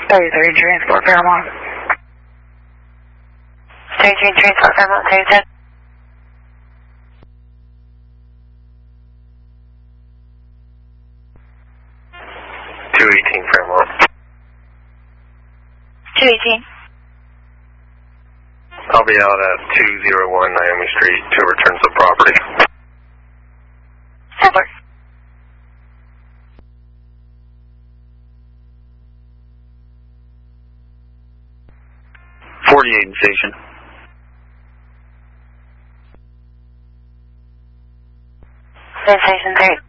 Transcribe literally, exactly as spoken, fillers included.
thirty-three, transport Fairmont. thirty-three, transport Fairmont, thirty-seven. two eighteen Fairmont. two eighteen. I'll be out at two oh one Naomi Street to return some property. Support. forty-eight station. Station three.